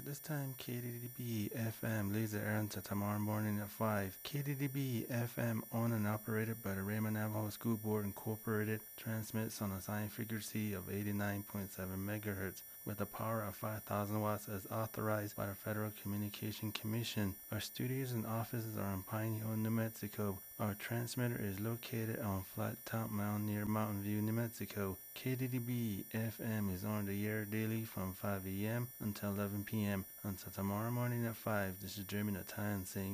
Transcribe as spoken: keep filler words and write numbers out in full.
At this time, K D D B F M leaves the air until tomorrow morning at five. K D D B F M, owned and operated by the Raymond Navajo School Board Incorporated, transmits on a sine frequency of eighty-nine point seven megahertz with a power of five thousand watts as authorized by the Federal Communication Commission. Our studios and offices are in Pine Hill, New Mexico. Our transmitter is located on Flat Top Mountain near Mountain View, New Mexico. K D D B F M is on the air daily from five a m until eleven p m until tomorrow morning at five. This is Jeremy Natan saying